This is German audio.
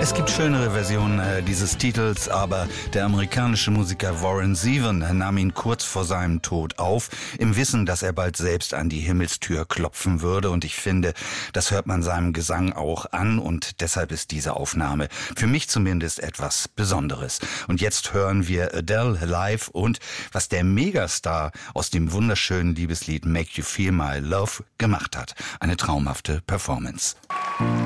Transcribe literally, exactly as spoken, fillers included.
Es gibt schönere Versionen äh, dieses Titels, aber der amerikanische Musiker Warren Zevon nahm ihn kurz vor seinem Tod auf, im Wissen, dass er bald selbst an die Himmelstür klopfen würde. Und ich finde, das hört man seinem Gesang auch an und deshalb ist diese Aufnahme für mich zumindest etwas Besonderes. Und jetzt hören wir Adele live und was der Megastar aus dem wunderschönen Liebeslied Make You Feel My Love gemacht hat. Eine traumhafte Performance.